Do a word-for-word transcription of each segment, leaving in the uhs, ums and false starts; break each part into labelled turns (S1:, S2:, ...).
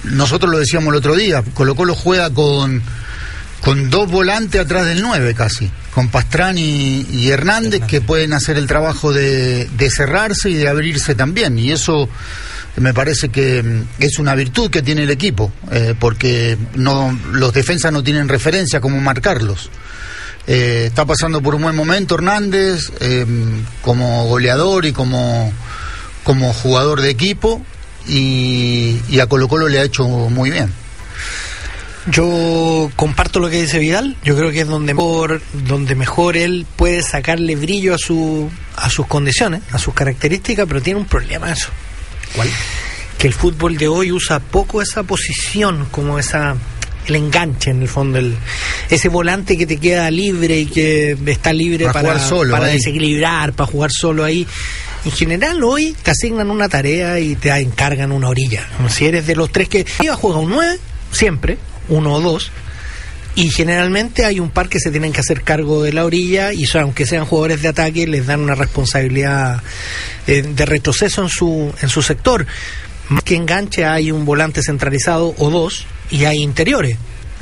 S1: nosotros lo decíamos el otro día, Colo-Colo juega con, con dos volantes atrás del nueve casi, con Pastrani y Hernández, Hernández, que pueden hacer el trabajo de, de cerrarse y de abrirse también, y eso me parece que es una virtud que tiene el equipo, eh, porque no, los defensas no tienen referencia cómo marcarlos. Eh, está pasando por un buen momento Hernández, eh, como goleador y como, como jugador de equipo, y, y a Colo-Colo le ha hecho muy bien.
S2: Yo comparto lo que dice Vidal. Yo creo que es donde mejor, donde mejor él puede sacarle brillo a su, a sus condiciones, a sus características, pero tiene un problema eso.
S3: ¿Cuál?
S2: Que el fútbol de hoy usa poco esa posición, como esa, el enganche en el fondo, el, ese volante que te queda libre y que está libre para, para, solo, para desequilibrar, para jugar solo ahí. En general hoy te asignan una tarea y te encargan una orilla. Si eres de los tres que iba, juega un nueve, siempre, uno o dos, y generalmente hay un par que se tienen que hacer cargo de la orilla, y son, aunque sean jugadores de ataque, les dan una responsabilidad eh, de retroceso en su, en su sector. Más que enganche hay un volante centralizado o dos, y hay interiores.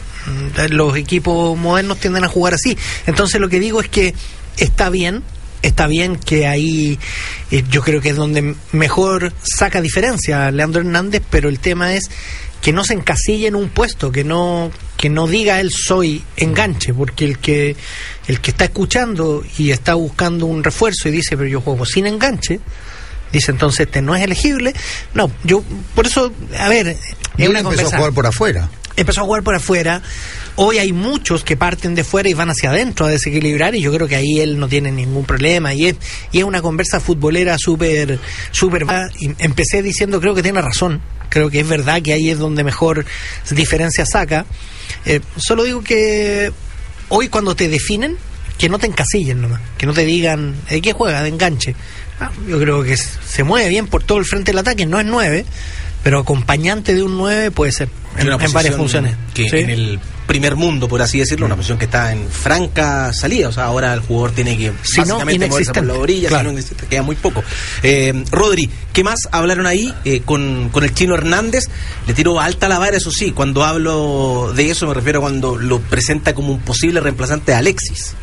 S2: Los equipos modernos tienden a jugar así. Entonces lo que digo es que está bien, está bien que ahí eh, yo creo que es donde mejor saca diferencia Leandro Hernández, pero el tema es que no se encasille en un puesto, que no que no diga él soy enganche, porque el que el que está escuchando y está buscando un refuerzo y dice pero yo juego sin enganche, dice entonces este no es elegible. No, yo por eso, a ver,
S1: es una empezó a jugar por afuera.
S2: Empezó a jugar por afuera. Hoy hay muchos que parten de fuera y van hacia adentro a desequilibrar, y yo creo que ahí él no tiene ningún problema, y es, y es una conversa futbolera súper súper. Empecé diciendo, creo que tiene razón, creo que es verdad que ahí es donde mejor diferencia saca. Eh, solo digo que hoy cuando te definen, que no te encasillen nomás, que no te digan ¿de qué juega? De enganche. Ah, yo creo que se mueve bien por todo el frente del ataque, no es nueve, pero acompañante de un nueve puede ser en, en varias funciones.
S3: Que ¿sí? En el primer mundo, por así decirlo, una posición que está en franca salida, o sea, ahora el jugador tiene que
S2: si básicamente
S3: no, moverse por la orilla, claro. Si no existe, queda muy poco. Eh, Rodri, ¿qué más hablaron ahí eh, con, con el Chino Hernández? Le tiró alta la vara, eso sí, cuando hablo de eso me refiero a cuando lo presenta como un posible reemplazante de Alexis.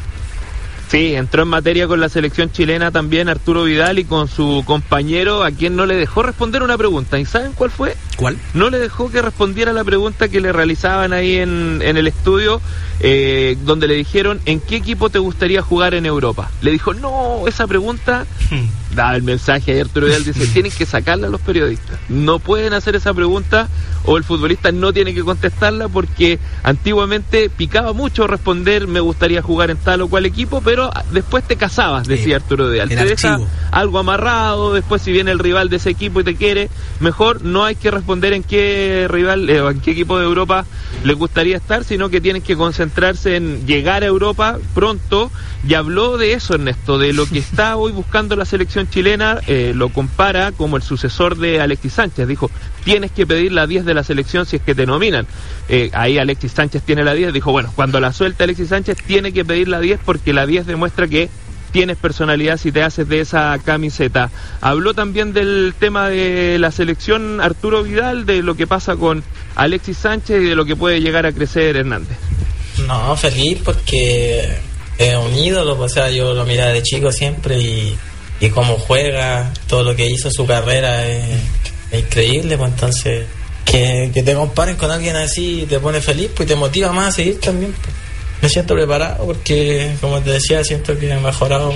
S4: Sí, entró en materia con la selección chilena también Arturo Vidal y con su compañero, a quien no le dejó responder una pregunta. ¿Y saben cuál fue?
S3: ¿Cuál?
S4: No le dejó que respondiera la pregunta que le realizaban ahí en, en el estudio, eh, donde le dijeron ¿en qué equipo te gustaría jugar en Europa? Le dijo, no, esa pregunta... Daba el mensaje ahí Arturo Vidal, dice, tienen que sacarla a los periodistas. No pueden hacer esa pregunta, o el futbolista no tiene que contestarla, porque antiguamente picaba mucho responder me gustaría jugar en tal o cual equipo, pero después te casabas, decía Arturo Vidal. Te deja algo amarrado, después si viene el rival de ese equipo y te quiere, mejor no hay que responder en qué rival, eh, en qué equipo de Europa les gustaría estar, sino que tienen que concentrarse en llegar a Europa pronto. Y habló de eso, Ernesto, de lo que está hoy buscando la selección chilena, eh, lo compara como el sucesor de Alexis Sánchez. Dijo, tienes que pedir la diez de la selección si es que te nominan. Eh, ahí Alexis Sánchez tiene la diez, dijo, bueno, cuando la suelte Alexis Sánchez tiene que pedir la diez, porque la diez demuestra que tienes personalidad si te haces de esa camiseta. Habló también del tema de la selección Arturo Vidal, de lo que pasa con Alexis Sánchez y de lo que puede llegar a crecer Hernández.
S5: No, feliz porque es un ídolo, o sea, yo lo miraba de chico siempre, y, y cómo juega, todo lo que hizo, su carrera es, es increíble, pues entonces que, que te comparen con alguien así te pone feliz, pues te motiva más a seguir también, pues. Me siento preparado porque, como te decía, siento que he mejorado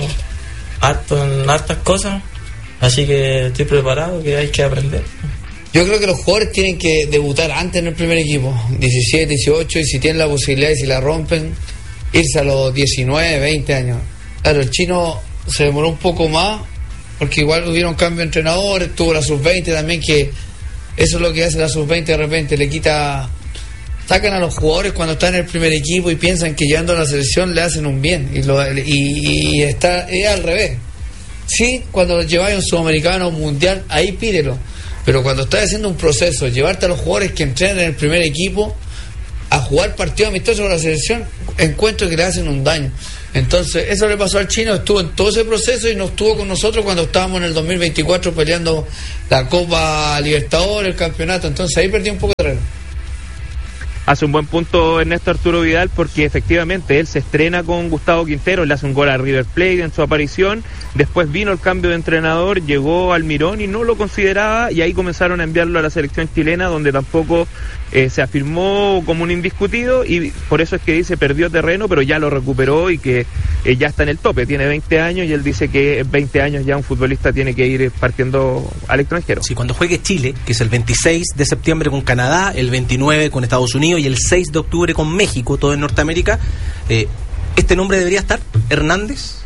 S5: harto en hartas cosas, así que estoy preparado, que hay que aprender.
S6: Yo creo que los jugadores tienen que debutar antes en el primer equipo, diecisiete, dieciocho, y si tienen la posibilidad y si la rompen, irse a los diecinueve, veinte años. Claro, el Chino se demoró un poco más, porque igual hubieron cambio de entrenadores, tuvo la sub veinte también, que eso es lo que hace la sub veinte, de repente le quita... Sacan a los jugadores cuando están en el primer equipo y piensan que llegando a la selección le hacen un bien, y, lo, y, y está es al revés. Sí, cuando lleváis a un sudamericano, un mundial, ahí pídelo, pero cuando estás haciendo un proceso, llevarte a los jugadores que entrenan en el primer equipo a jugar partidos amistosos con la selección, encuentro que le hacen un daño. Entonces eso le pasó al Chino, estuvo en todo ese proceso y no estuvo con nosotros cuando estábamos en el dos mil veinticuatro peleando la Copa Libertadores, el campeonato. Entonces ahí perdió un poco de terreno.
S4: hace un buen punto Ernesto Arturo Vidal, porque efectivamente él se estrena con Gustavo Quintero, le hace un gol a River Plate en su aparición, después vino el cambio de entrenador, llegó Almirón y no lo consideraba, y ahí comenzaron a enviarlo a la selección chilena, donde tampoco eh, se afirmó como un indiscutido, y por eso es que dice perdió terreno, pero ya lo recuperó y que eh, ya está en el tope, tiene veinte años y él dice que en veinte años ya un futbolista tiene que ir partiendo al extranjero.
S3: Sí, cuando juegue Chile, que es el veintiséis de septiembre con Canadá, el veintinueve con Estados Unidos y el seis de octubre con México, todo en Norteamérica, eh, ¿este nombre debería estar? ¿Hernández?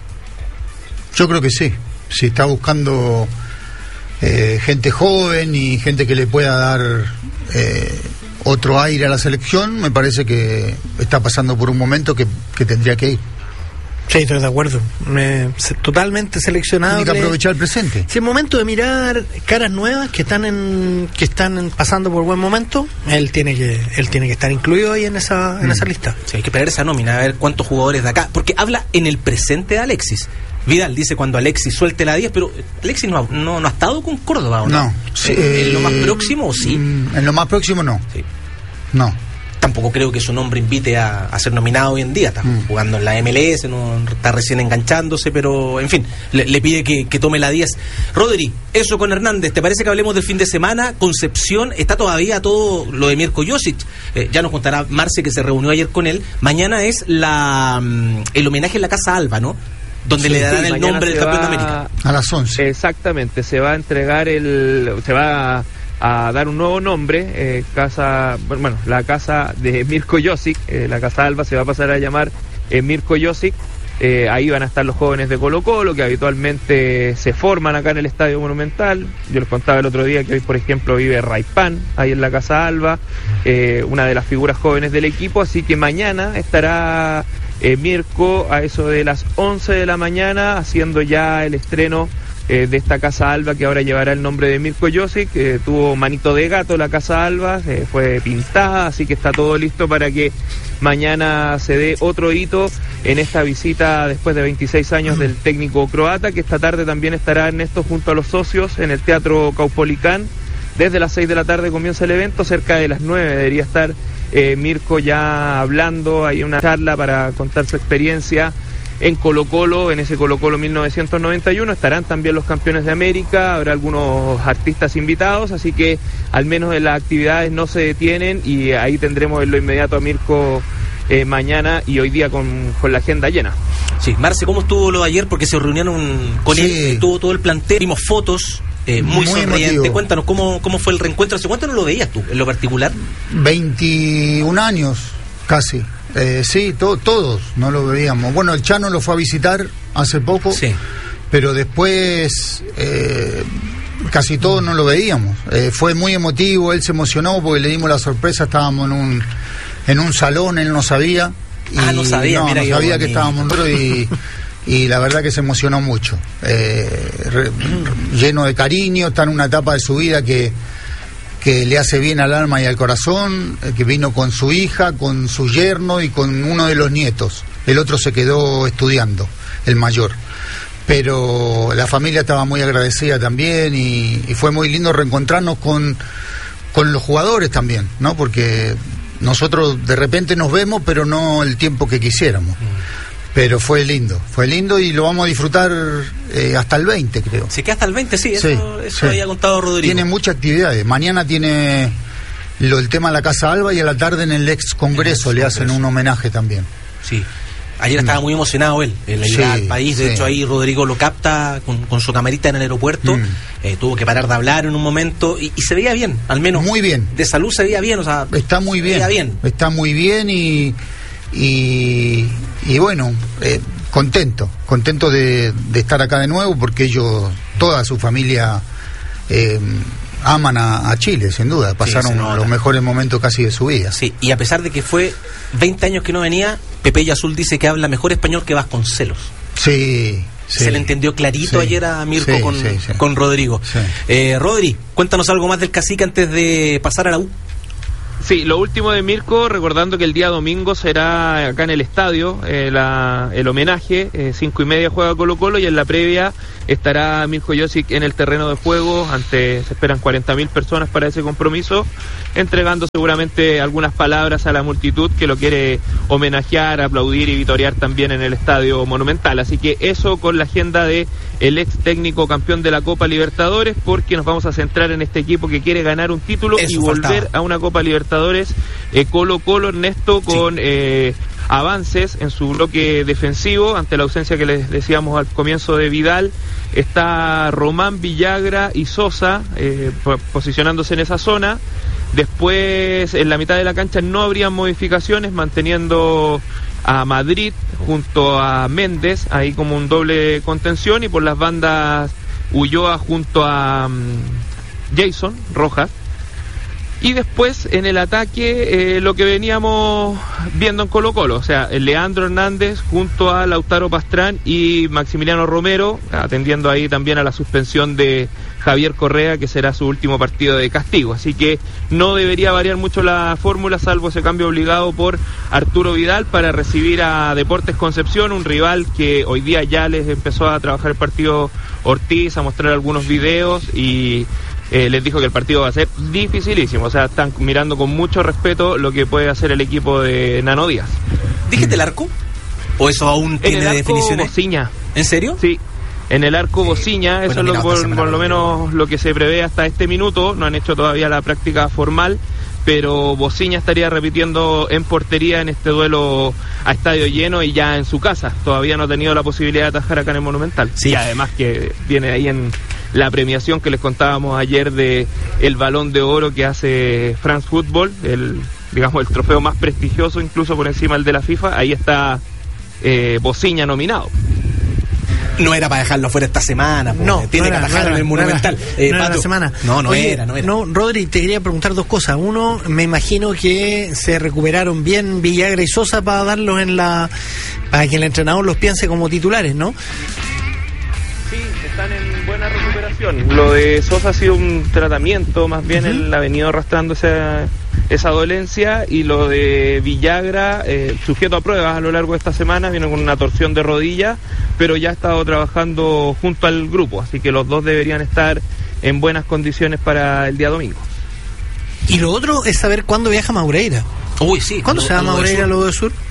S1: Yo creo que sí. Si está buscando eh, gente joven y gente que le pueda dar eh, otro aire a la selección, me parece que está pasando por un momento que, que tendría que ir.
S2: Sí, estoy de acuerdo. Me, se, totalmente seleccionable.
S1: Tiene que aprovechar el presente.
S2: Si es momento de mirar caras nuevas que están en, que están en, pasando por buen momento, él tiene que, él tiene que estar incluido ahí en esa, en mm. esa lista.
S3: Sí, hay que esperar esa nómina, a ver cuántos jugadores de acá, porque habla en el presente de Alexis. Vidal dice cuando Alexis suelte la diez, pero Alexis no ha, no, no ha estado con Córdoba, ¿o no?
S1: No. Sí,
S3: ¿En, eh, ¿En lo más próximo o sí?
S1: En lo más próximo no.
S3: Sí.
S1: No.
S3: Tampoco creo que su nombre invite a, a ser nominado hoy en día. Está mm. jugando en la M L S, no, está recién enganchándose, pero en fin, le, le pide que, que tome la diez. Rodri, eso con Hernández, ¿te parece que hablemos del fin de semana? Concepción, está todavía todo lo de Mirko Josic. Eh, ya nos contará Marce, que se reunió ayer con él. Mañana es la el homenaje en la Casa Alba, ¿no? Donde sí, le darán sí, el nombre del campeón de América.
S1: A las once.
S4: Exactamente, se va a entregar el... se va a... a dar un nuevo nombre, eh, casa, bueno, la casa de Mirko Josic, eh, la Casa Alba se va a pasar a llamar eh, Mirko Josic. Eh, ahí van a estar los jóvenes de Colo Colo, que habitualmente se forman acá en el Estadio Monumental. Yo les contaba el otro día que hoy, por ejemplo, vive Raipán, ahí en la Casa Alba, eh, una de las figuras jóvenes del equipo, así que mañana estará eh, Mirko a eso de las once de la mañana, haciendo ya el estreno Eh, de esta Casa Alba, que ahora llevará el nombre de Mirko Josic. eh, tuvo manito de gato la Casa Alba, eh, fue pintada, así que está todo listo para que mañana se dé otro hito en esta visita después de veintiséis años del técnico croata, que esta tarde también estará Ernesto junto a los socios en el Teatro Caupolicán. Desde las seis de la tarde comienza el evento, cerca de las nueve debería estar eh, Mirko ya hablando, hay una charla para contar su experiencia en Colo Colo, en ese Colo Colo mil novecientos noventa y uno, estarán también los campeones de América, habrá algunos artistas invitados, así que al menos en las actividades no se detienen y ahí tendremos en lo inmediato a Mirko eh, mañana y hoy día con, con la agenda llena.
S3: Sí, Marce, ¿cómo estuvo lo de ayer? Porque se reunieron con sí. él, estuvo todo el plantel, vimos fotos, eh, muy, muy sonriente. Emotivo. Cuéntanos, ¿cómo, ¿cómo fue el reencuentro? ¿Hace cuánto no lo veías tú, en lo particular?
S1: veintiún años, casi. Eh, sí, to- todos no lo veíamos. Bueno, el Chano lo fue a visitar hace poco,
S3: sí.
S1: pero después eh, casi todos no lo veíamos. Eh, fue muy emotivo, él se emocionó porque le dimos la sorpresa, estábamos en un en un salón, él no sabía.
S3: Y ah, no sabía,
S1: no,
S3: mira,
S1: no sabía que estábamos nosotros y, y la verdad que se emocionó mucho. Eh, re, lleno de cariño, está en una etapa de su vida que que le hace bien al alma y al corazón, que vino con su hija, con su yerno y con uno de los nietos. El otro se quedó estudiando, el mayor. Pero la familia estaba muy agradecida también y, y fue muy lindo reencontrarnos con, con los jugadores también, ¿no? Porque nosotros de repente nos vemos, pero no el tiempo que quisiéramos. Pero fue lindo, fue lindo y lo vamos a disfrutar eh, hasta el veinte, creo.
S3: ¿Se queda hasta el veinte? Sí, eso,
S1: sí,
S3: eso
S1: sí.
S3: había contado Rodrigo.
S1: Tiene muchas actividades. Mañana tiene lo, el tema de la Casa Alba y a la tarde en el ex Congreso le hacen un homenaje también.
S3: Sí. Ayer estaba muy emocionado él, en la llegada sí, al país. De sí. hecho, ahí Rodrigo lo capta con, con su camarita en el aeropuerto. Mm. Eh, tuvo que parar de hablar en un momento y, y se veía bien, al menos.
S1: Muy bien.
S3: De salud se veía bien, o sea.
S1: Está muy bien.
S3: bien.
S1: Está muy bien y. Y, y bueno, eh, contento, contento de, de estar acá de nuevo porque ellos, toda su familia, eh, aman a, a Chile, sin duda. Pasaron sí, los mejores momentos casi de su vida.
S3: Sí, y a pesar de que fue veinte años que no venía, Pepe y Azul dice que habla mejor español que Vasconcelos.
S1: Sí. Sí,
S3: se le entendió clarito sí, ayer a Mirko
S1: sí,
S3: con,
S1: sí, sí.
S3: con Rodrigo.
S1: Sí.
S3: Eh, Rodri, cuéntanos algo más del Cacique antes de pasar a la U.
S4: Sí, lo último de Mirko, recordando que el día domingo será acá en el estadio eh, la, el homenaje, eh, cinco y media juega Colo Colo y en la previa estará Mirko Josic en el terreno de juego, ante se esperan cuarenta mil personas para ese compromiso, entregando seguramente algunas palabras a la multitud que lo quiere homenajear, aplaudir y vitorear también en el Estadio Monumental. Así que eso con la agenda de el ex técnico campeón de la Copa Libertadores, porque nos vamos a centrar en este equipo que quiere ganar un título eso y volver faltaba. a una Copa Libertadores. eh, Colo Colo, Ernesto, con sí. eh, avances en su bloque defensivo ante la ausencia que les decíamos al comienzo de Vidal. Está Román, Villagra y Sosa eh, posicionándose en esa zona. Después en la mitad de la cancha no habría modificaciones, manteniendo a Madrid junto a Méndez ahí como un doble contención, y por las bandas Ulloa junto a um, Jason Rojas. Y después en el ataque eh, lo que veníamos viendo en Colo Colo, o sea, el Leandro Hernández junto a Lautaro Pastrán y Maximiliano Romero, atendiendo ahí también a la suspensión de Javier Correa, que será su último partido de castigo. Así que no debería variar mucho la fórmula, salvo ese cambio obligado por Arturo Vidal para recibir a Deportes Concepción, un rival que hoy día ya les empezó a trabajar el partido Ortiz, a mostrar algunos videos y Eh, les dijo que el partido va a ser dificilísimo. O sea, están mirando con mucho respeto lo que puede hacer el equipo de Nano Díaz.
S3: ¿Dijiste el arco? ¿O eso aún tiene definiciones?
S4: Bociña.
S3: ¿En serio?
S4: Sí. En el arco Bociña, eso bueno, es lo, por, por lo menos lo que se prevé hasta este minuto. No han hecho todavía la práctica formal, pero Bociña estaría repitiendo en portería en este duelo a estadio lleno y ya en su casa. Todavía no ha tenido la posibilidad de atajar acá en el Monumental. Sí. Y además que viene ahí en la premiación que les contábamos ayer de el Balón de Oro que hace France Football, el digamos el trofeo más prestigioso incluso por encima del de la FIFA. Ahí está eh, Bociña nominado.
S3: No era para dejarlo fuera esta semana, pues.
S2: No,
S3: tiene
S2: no era,
S3: que atajar
S2: no era,
S3: en el Monumental.
S2: No era, eh, no era la semana.
S3: No, no
S2: Oye,
S3: era, no era.
S2: No, Rodri, te quería preguntar dos cosas. Uno, me imagino que se recuperaron bien Villagra y Sosa para darlos en la, para que el entrenador los piense como titulares, ¿no?
S4: Sí, están en buena recuperación. Lo de Sosa ha sido un tratamiento, más bien uh-huh. él ha venido arrastrando esa, esa dolencia, y lo de Villagra, eh, sujeto a pruebas a lo largo de esta semana, viene con una torsión de rodilla, pero ya ha estado trabajando junto al grupo, así que los dos deberían estar en buenas condiciones para el día domingo.
S2: Y lo otro es saber cuándo viaja Maureira.
S3: Uy, sí.
S2: ¿Cuándo se va Maureira a Lobo de Sur?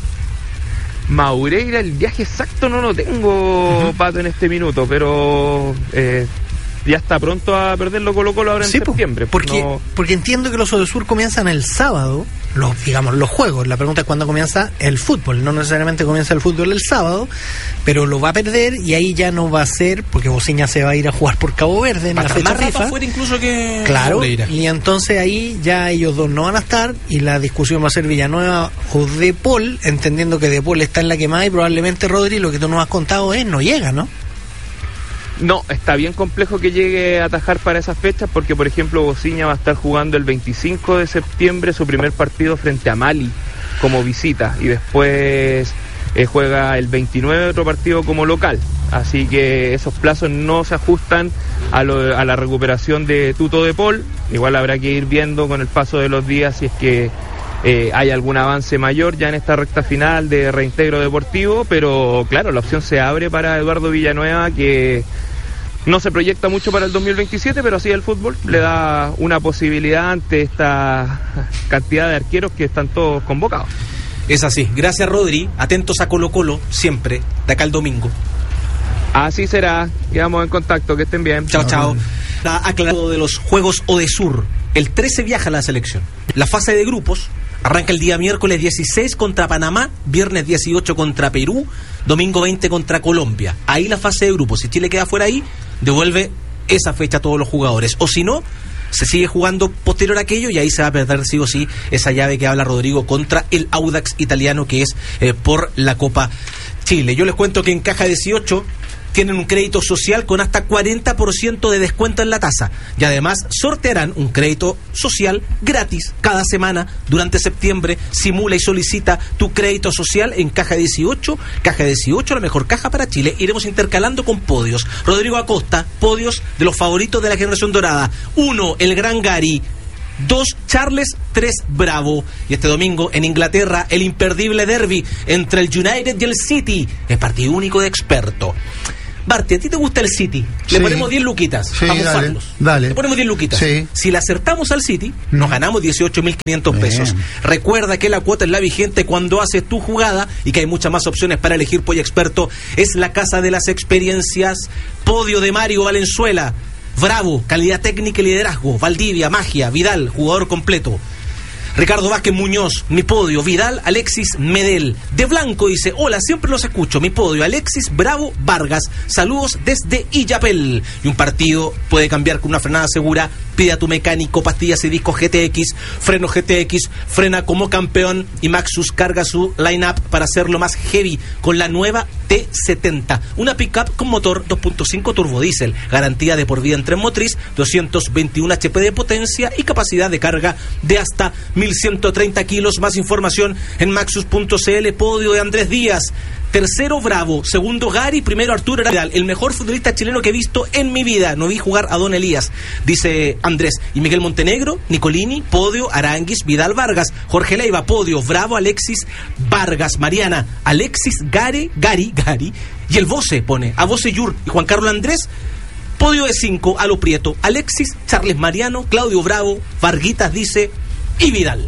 S4: Maureira, el viaje exacto no lo tengo, uh-huh. Pato, en este minuto, pero eh, ya está pronto a perderlo Colo Colo ahora en sí, septiembre.
S2: Porque, no... porque entiendo que los Odesur comienzan el sábado, los, digamos, los juegos. La pregunta es cuándo comienza el fútbol. No necesariamente comienza el fútbol el sábado, pero lo va a perder y ahí ya no va a ser, porque Bociña se va a ir a jugar por Cabo Verde en la fecha FIFA.
S3: Fuera incluso que
S2: claro,
S3: Moreira.
S2: Y entonces ahí ya ellos dos no van a estar y la discusión va a ser Villanueva o De Paul, entendiendo que De Paul está en la quemada y probablemente Rodri, lo que tú nos has contado es no llega, ¿no?
S4: No, está bien complejo que llegue a atajar para esas fechas, porque por ejemplo Bociña va a estar jugando el veinticinco de septiembre su primer partido frente a Mali como visita, y después eh, juega el veintinueve otro partido como local, así que esos plazos no se ajustan a, lo, a la recuperación de Tuto De Paul. Igual habrá que ir viendo con el paso de los días si es que Eh, hay algún avance mayor ya en esta recta final de reintegro deportivo, pero claro, la opción se abre para Eduardo Villanueva, que no se proyecta mucho para el dos mil veintisiete, pero así el fútbol le da una posibilidad ante esta cantidad de arqueros que están todos convocados.
S3: Es así. Gracias, Rodri. Atentos a Colo Colo siempre, de acá el domingo.
S4: Así será. Quedamos en contacto. Que estén bien.
S3: Chao, chao. Está aclarado de los Juegos Odesur. El trece viaja a la selección. La fase de grupos arranca el día miércoles dieciséis contra Panamá, viernes dieciocho contra Perú, domingo veinte contra Colombia. Ahí la fase de grupos. Si Chile queda fuera ahí, devuelve esa fecha a todos los jugadores. O si no, se sigue jugando posterior a aquello y ahí se va a perder sí o sí esa llave que habla Rodrigo contra el Audax italiano, que es eh, por la Copa Chile. Yo les cuento que en Caja dieciocho tienen un crédito social con hasta cuarenta por ciento de descuento en la tasa, y además sortearán un crédito social gratis cada semana durante septiembre. Simula y solicita tu crédito social en Caja dieciocho. Caja dieciocho, la mejor caja para Chile. Iremos intercalando con podios. Rodrigo Acosta, podios de los favoritos de la generación dorada. Uno, el Gran Gary. dos Charles, tres Bravo. Y este domingo en Inglaterra, el imperdible derbi entre el United y el City, el partido único de experto. Barty, ¿a ti te gusta el City? Le sí. ponemos diez luquitas
S1: sí,
S3: para mofarlos.
S1: Dale.
S3: Le ponemos diez luquitas.
S1: Sí.
S3: Si le acertamos al City, nos ganamos dieciocho mil quinientos pesos. Bien. Recuerda que la cuota es la vigente cuando haces tu jugada y que hay muchas más opciones para elegir Polla Experto. Es la casa de las experiencias. Podio de Mario Valenzuela. Bravo, calidad técnica y liderazgo. Valdivia, magia. Vidal, jugador completo. Ricardo Vázquez Muñoz, mi podio. Vidal, Alexis, Medel. De Blanco dice, hola, siempre los escucho. Mi podio, Alexis, Bravo, Vargas. Saludos desde Illapel. Y un partido puede cambiar con una frenada segura. Pide a tu mecánico pastillas y discos G T X, freno G T X, frena como campeón. Y Maxus carga su line-up para hacerlo más heavy con la nueva T setenta. Una pick-up con motor dos punto cinco turbodiesel. Garantía de por vida en tren motriz, doscientos veintiuno H P de potencia y capacidad de carga de hasta mil ciento treinta kilos. Más información en maxus punto c l. Podio de Andrés Díaz. Tercero Bravo, segundo Gary, primero Arturo Vidal, el mejor futbolista chileno que he visto en mi vida. No vi jugar a Don Elías, dice Andrés. Y Miguel Montenegro, Nicolini, podio, Aranguis, Vidal, Vargas, Jorge Leiva, podio, Bravo, Alexis, Vargas, Mariana, Alexis, Gary, Gary, Gary, y el Voce pone, a Voce Yur y Juan Carlos Andrés, podio de cinco, Alo Prieto, Alexis, Charles Mariano, Claudio Bravo, Varguitas dice, y Vidal.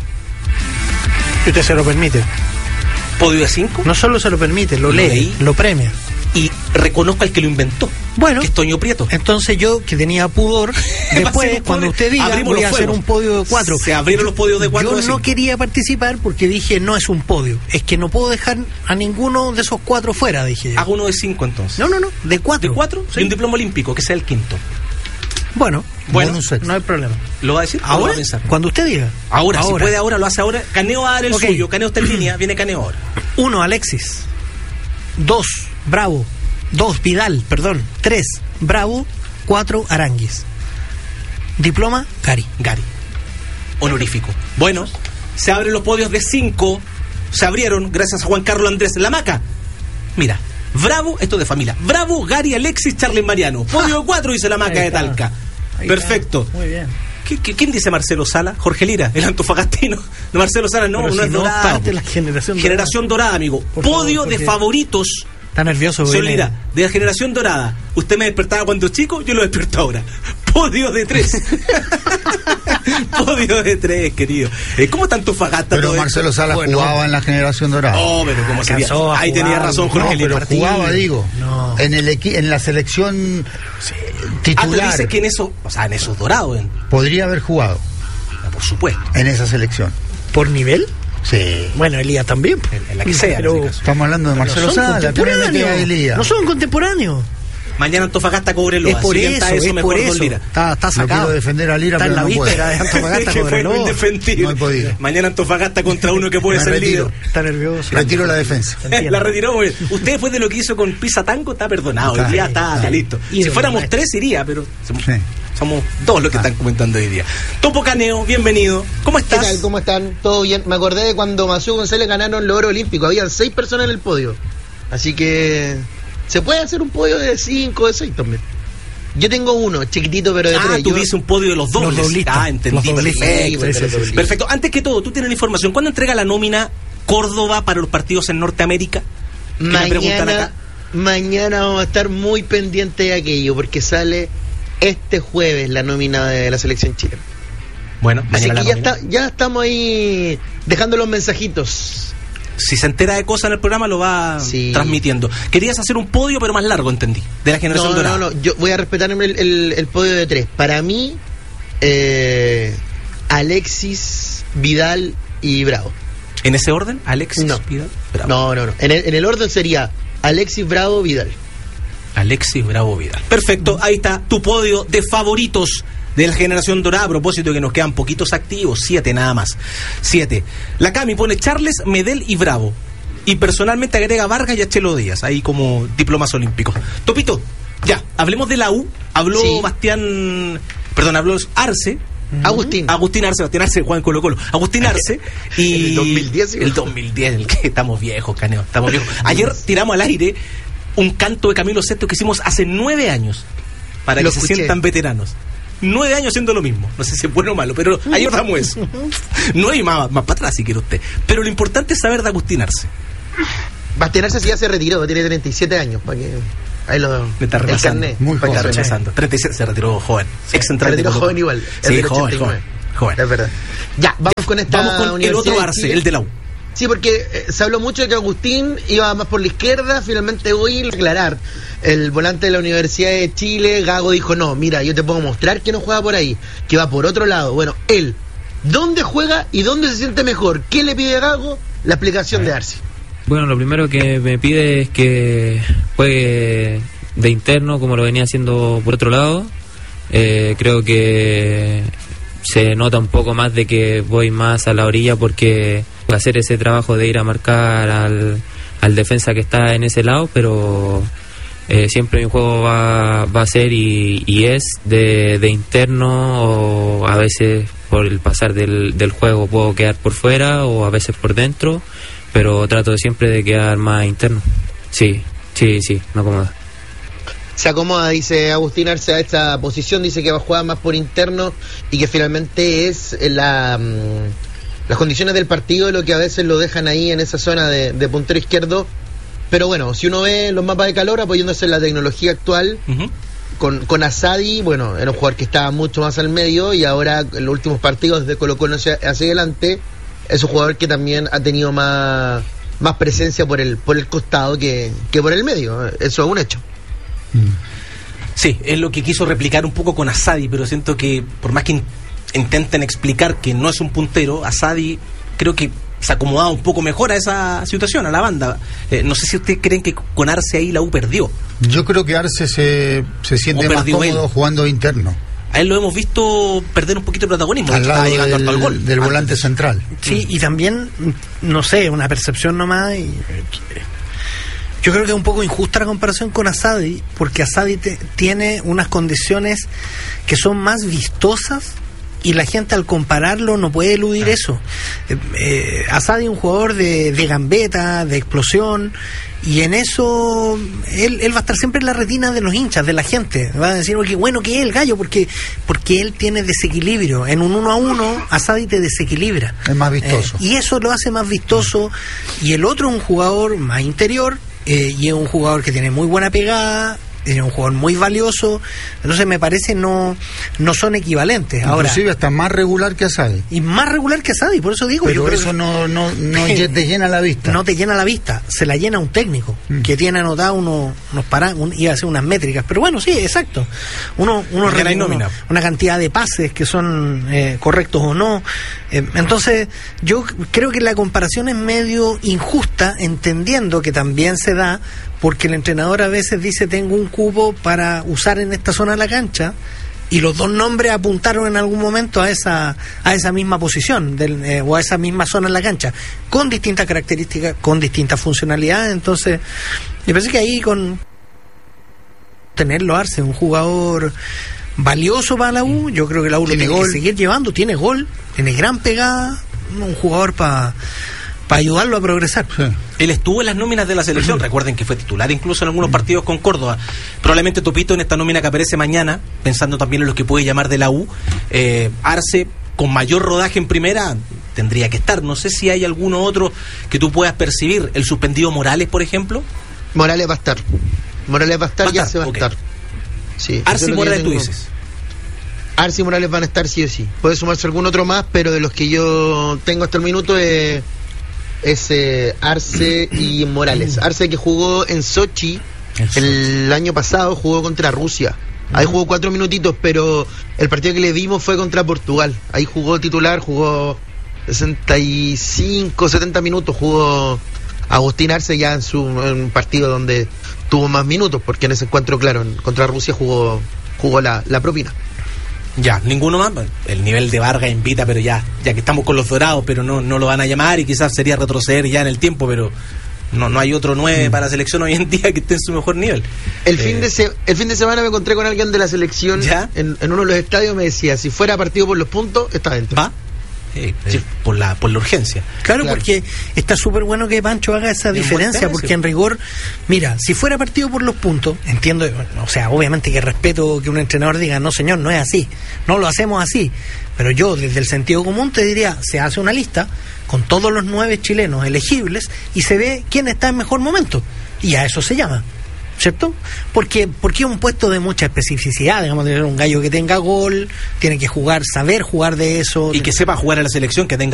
S2: ¿Y usted se lo permite?
S3: ¿Podio de cinco?
S2: No solo se lo permite, lo, lo lee, leí, lo premia.
S3: Y reconozco al que lo inventó.
S2: Bueno,
S3: que es Toño Prieto.
S2: Entonces yo, que tenía pudor, después, cuando usted diga, voy a hacer un podio de cuatro.
S3: Se abrieron los podios de cuatro.
S2: Yo no quería participar porque dije, no es un podio. Es que no puedo dejar a ninguno de esos cuatro fuera, dije yo.
S3: Hago uno de cinco entonces.
S2: No, no, no, de cuatro.
S3: ¿De cuatro? Sí. Y un diploma olímpico, que sea el quinto.
S2: Bueno,
S3: bueno,
S2: no hay problema.
S3: ¿Lo va a decir?
S2: ¿Ahora?
S3: ¿Lo va a pensar?
S2: Cuando usted diga.
S3: Ahora, ahora, si puede ahora, lo hace ahora. Caneo va a dar el okay. suyo. Caneo está en línea, viene Caneo ahora.
S2: Uno, Alexis. Dos, Bravo. Dos, Vidal, perdón. Tres, Bravo. Cuatro, Aranguis. Diploma, Gary.
S3: Gary. Honorífico. Bueno, se abren los podios de cinco. Se abrieron gracias a Juan Carlos Andrés. La Maca. Mira. Bravo, esto de familia. Bravo, Gary, Alexis, Charles Mariano. Podio de cuatro, dice la Maca de Talca. Ahí Perfecto.
S2: Está. Muy bien.
S3: ¿Qué, qué, ¿Quién dice Marcelo Sala? Jorge Lira, el antofagastino. No, Marcelo Sala no,
S2: Pero
S3: no
S2: si
S3: es
S2: no
S3: dorada.
S2: Parte la generación,
S3: generación dorada. dorada, amigo. Por Podio favor, de favoritos.
S2: Está nervioso.
S3: Señor Lira, de la generación dorada. Usted me despertaba cuando chico, yo lo despierto ahora. Podio de tres. Podio de tres, querido. Eh, ¿Cómo tanto Fagasta?
S1: Pero Marcelo Sala bueno, jugaba en la generación dorada.
S3: Oh, pero ¿cómo sería? Ahí tenía razón Jorge
S1: no, pero
S3: Martín.
S1: jugaba, digo. No. En el equi en la selección sí. titular.
S3: Ah, tú dices que en eso, o sea, en esos dorados. En...
S1: Podría haber jugado.
S3: Ah, por supuesto.
S1: En esa selección.
S2: ¿Por nivel?
S1: Sí.
S2: Bueno, Elías también.
S3: En, en la que sea,
S2: pero
S3: en
S1: estamos hablando de Marcelo Sala.
S2: No son contemporáneos.
S3: Mañana Antofagasta Cobreloa.
S2: Es por
S3: si
S2: eso,
S3: eso,
S2: es
S3: mejor
S2: por eso.
S3: Lira.
S2: Está, está sacado.
S1: No quiero defender a Lira,
S2: está
S1: pero
S2: en la
S1: no
S2: víspera de Antofagasta Cobreloa.
S3: Indefendible.
S1: No he podido.
S3: Mañana Antofagasta contra uno que puede
S1: Me
S3: ser
S1: retiro.
S3: líder.
S2: Está nervioso.
S1: Retiro la defensa.
S3: La retiró muy bien. Usted después de lo que hizo con Pisa Tango está perdonado. Hoy día está, está listo. Si fuéramos maestro. tres iría, pero somos, sí. somos dos los que ah. están comentando hoy día. Topo Caneo, bienvenido. ¿Cómo estás?
S7: ¿Qué tal? ¿Cómo están? ¿Todo bien? Me acordé de cuando Masú González ganaron el oro olímpico. Habían seis personas en el podio. Así que se puede hacer un podio de cinco, de seis también. Yo tengo uno, chiquitito, pero de
S3: ah,
S7: tres.
S3: Ah, tú
S7: Yo...
S3: dices un podio de los dobles.
S2: Los doblistas.
S3: Ah, entendí.
S2: Los
S3: Perfecto.
S7: Sí, sí, sí, sí.
S3: Perfecto. Antes que todo, tú tienes la información. ¿Cuándo entrega la nómina Córdoba para los partidos en Norteamérica?
S7: Mañana, mañana vamos a estar muy pendientes de aquello, porque sale este jueves la nómina de la selección chilena.
S3: Bueno,
S7: así
S3: mañana
S7: que
S3: la
S7: ya, está, ya estamos ahí dejando los mensajitos.
S3: Si se entera de cosas en el programa, lo va sí. transmitiendo. Querías hacer un podio, pero más largo, entendí. De la generación
S7: no,
S3: dorada.
S7: No, no, yo voy a respetar el, el, el podio de tres. Para mí, eh, Alexis, Vidal y Bravo.
S3: ¿En ese orden? Alexis,
S7: no.
S3: Vidal, Bravo.
S7: No, no, no. En el, en el orden sería Alexis, Bravo, Vidal.
S3: Alexis, Bravo, Vidal. Perfecto, ahí está tu podio de favoritos de la generación dorada. A propósito de que nos quedan poquitos activos, siete nada más. Siete. La Cami pone Charles, Medel y Bravo. Y personalmente agrega Vargas y a Chelo Díaz, ahí como diplomas olímpicos. Topito, ya, hablemos de la U. Habló sí. Bastián, perdón, habló Arce.
S7: Uh-huh. Agustín.
S3: Agustín Arce, Bastián Arce, Juan Colo Colo. Agustín Arce. Y
S7: el dos mil diez.
S3: El dos mil diez, el que estamos viejos, Caneo, estamos viejos. Ayer tiramos al aire un canto de Camilo Sesto que hicimos hace nueve años, para Lo que escuché. se sientan veteranos. nueve años haciendo lo mismo. No sé si es bueno o malo, pero ahí damos eso. No hay más, más para atrás si quiere usted. Pero lo importante es saber de Agustín Arce.
S7: Agustín Arce sí ya se retiró, tiene treinta y siete años, para que... Ahí lo...
S3: Me está repasando.
S1: Muy joven.
S3: Repasando. treinta y siete se retiró joven.
S7: Sí, Ex central se retiró joven igual.
S3: Sí, joven, joven, joven.
S7: Es verdad. Ya, vamos
S3: ya,
S7: con esta
S3: Vamos con el otro Arce, el de la U.
S7: Sí, porque eh, se habló mucho de que Agustín iba más por la izquierda, finalmente hoy aclarar. El volante de la Universidad de Chile, Gago, dijo, no, mira, yo te puedo mostrar que no juega por ahí, que va por otro lado. Bueno, él, ¿dónde juega y dónde se siente mejor? ¿Qué le pide Gago? La explicación de Arce.
S8: Bueno, lo primero que me pide es que juegue de interno como lo venía haciendo por otro lado. Eh, creo que se nota un poco más de que voy más a la orilla porque hacer ese trabajo de ir a marcar al, al defensa que está en ese lado, pero eh, siempre mi juego va, va a ser y, y es de, de interno, o a veces por el pasar del, del juego puedo quedar por fuera o a veces por dentro, pero trato siempre de quedar más interno. Sí, sí, sí, me acomoda.
S7: Se acomoda, dice Agustín Arce, a esta posición, dice que va a jugar más por interno y que finalmente es la, mmm, las condiciones del partido lo que a veces lo dejan ahí en esa zona de, de puntero izquierdo. Pero bueno, si uno ve los mapas de calor apoyándose en la tecnología actual, uh-huh. con, con Asadi, bueno, era un jugador que estaba mucho más al medio y ahora en los últimos partidos de Colo-Colo hacia, hacia adelante es un jugador que también ha tenido más, más presencia por el, por el costado que, que por el medio. Eso es un hecho.
S3: Sí, es lo que quiso replicar un poco con Asadi, pero siento que por más que in- intenten explicar que no es un puntero, Asadi creo que se ha acomodado un poco mejor a esa situación, a la banda. Eh, no sé si ustedes creen que con Arce ahí la U perdió.
S1: Yo creo que Arce se, se siente más cómodo él. jugando interno.
S3: A él lo hemos visto perder un poquito de protagonismo.
S1: Al lado del, al gol, del volante antes. central.
S2: Sí, y también, no sé, una percepción nomás... Y, yo creo que es un poco injusta la comparación con Asadi, porque Asadi te, tiene unas condiciones que son más vistosas y la gente al compararlo no puede eludir eso. Eh, eh, Asadi es un jugador de, de gambeta, de explosión, y en eso él, él va a estar siempre en la retina de los hinchas, de la gente. Va a decir, qué bueno que es el gallo, porque porque él tiene desequilibrio. En un uno a uno, Asadi te desequilibra.
S1: Es más vistoso.
S2: Eh, y eso lo hace más vistoso. Y el otro es un jugador más interior, Eh, y es un jugador que tiene muy buena pegada, es un jugador muy valioso, entonces me parece no no son equivalentes. Ahora,
S1: inclusive hasta más regular que Asadi.
S2: Y más regular que Asadi, por eso digo.
S1: Pero
S2: yo creo
S1: eso
S2: que
S1: no, no, no te llena la vista.
S2: No te llena la vista, se la llena un técnico mm. que tiene anotado unos, unos para, un, iba a hacer unas métricas, pero bueno, sí, exacto. Uno, uno, re, uno una cantidad de pases que son eh, correctos o no. Eh, entonces, yo creo que la comparación es medio injusta, entendiendo que también se da porque el entrenador a veces dice tengo un cupo para usar en esta zona de la cancha, y los dos nombres apuntaron en algún momento a esa a esa misma posición del, eh, o a esa misma zona en la cancha, con distintas características, con distintas funcionalidades. Entonces me parece que ahí con tenerlo Arce, un jugador valioso para la U, yo creo que la U lo tiene que seguir llevando, tiene gol, tiene gran pegada, un jugador para para ayudarlo a progresar.
S3: Sí. Él estuvo en las nóminas de la selección, recuerden que fue titular incluso en algunos partidos con Córdoba. Probablemente Topito en esta nómina que aparece mañana, pensando también en los que puede llamar de la U, eh, Arce con mayor rodaje en primera tendría que estar. No sé si hay alguno otro que tú puedas percibir. El suspendido Morales, por ejemplo.
S7: Morales va a estar. Morales va a estar, ¿Va a ya estar? se va okay. a estar. Sí,
S3: Arce y Morales tú dices.
S7: Arce y Morales van a estar sí o sí. Puede sumarse algún otro más, pero de los que yo tengo hasta el minuto es... es eh, Arce y Morales. Arce que jugó en Sochi el año pasado, jugó contra Rusia. Ahí jugó cuatro minutitos, pero el partido que le dimos fue contra Portugal. Ahí jugó titular, jugó sesenta y cinco, setenta minutos. Jugó Agustín Arce ya en, su, en un partido donde tuvo más minutos, porque en ese encuentro, claro, en, contra Rusia jugó jugó la, la propina.
S3: Ya, ninguno más. El nivel de Vargas invita, pero ya ya que estamos con los dorados, pero no no lo van a llamar y quizás sería retroceder ya en el tiempo, pero no no hay otro nueve mm. para la selección hoy en día que esté en su mejor nivel.
S7: El,
S3: eh,
S7: fin, de se, el fin de semana me encontré con alguien de la selección en, en uno de los estadios, me decía, si fuera partido por los puntos, está dentro.
S3: ¿Va? Sí, sí. Por la por la urgencia.
S2: Claro, claro. Porque está súper bueno que Pancho haga esa diferencia, porque en rigor, mira, si fuera partido por los puntos, entiendo, o sea, obviamente que respeto que un entrenador diga, no señor, no es así, no lo hacemos así, pero yo desde el sentido común te diría, se hace una lista con todos los nueve chilenos elegibles y se ve quién está en mejor momento, y a eso se llama, ¿cierto? Porque porque es un puesto de mucha especificidad, digamos, tener un gallo que tenga gol, tiene que jugar, saber jugar de eso.
S3: Y que sepa jugar a la selección, que tenga